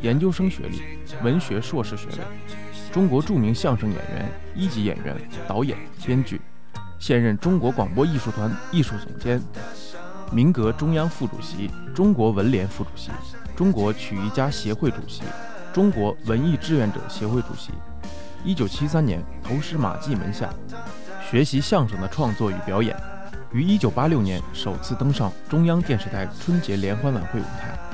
研究生学历，文学硕士学位，中国著名相声演员、一级演员、导演、编剧，现任中国广播艺术团艺术总监，民革中央副主席，中国文联副主席，中国曲艺家协会主席，中国文艺志愿者协会主席。1973年投师马季门下，学习相声的创作与表演，于1986年首次登上中央电视台春节联欢晚会舞台。